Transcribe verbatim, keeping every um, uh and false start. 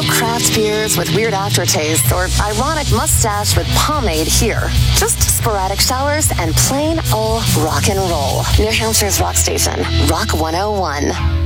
craft beers with weird aftertastes or ironic mustache with pomade here. Just sporadic showers and plain old rock and roll. New Hampshire's rock station, Rock one oh one.